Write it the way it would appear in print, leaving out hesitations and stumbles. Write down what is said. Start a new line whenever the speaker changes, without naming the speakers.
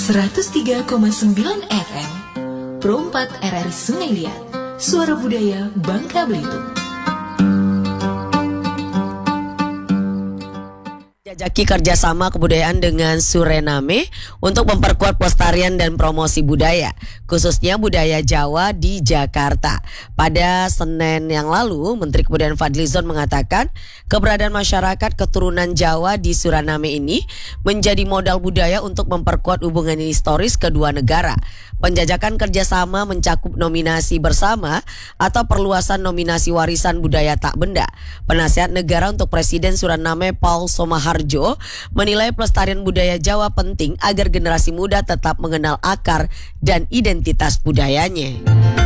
103,9 FM Pro 4 RRI Sungai Liat, Suara Budaya Bangka Belitung.
Jajaki kerjasama kebudayaan dengan Suriname untuk memperkuat pelestarian dan promosi budaya, khususnya budaya Jawa di Jakarta. Pada Senin yang lalu, Menteri Kebudayaan Fadlizon mengatakan keberadaan masyarakat keturunan Jawa di Suriname ini menjadi modal budaya untuk memperkuat hubungan historis kedua negara. Penjajakan kerjasama mencakup nominasi bersama atau perluasan nominasi warisan budaya tak benda. Penasihat negara untuk Presiden Suriname Paul Somaharjo menilai pelestarian budaya Jawa penting agar generasi muda tetap mengenal akar dan identitas budayanya.